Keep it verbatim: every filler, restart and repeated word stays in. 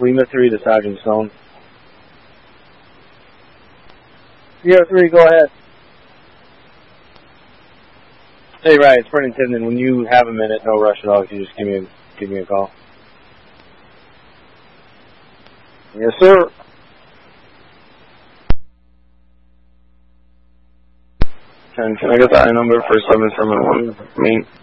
Lima three to Sergeant Stone. Sierra three, go ahead. Hey, right, it's Brendan Tiverton. When you have a minute, no rush at all. If you just give me a, give me a call. Yes, sir. Can, can I get that number for seven seven one Main?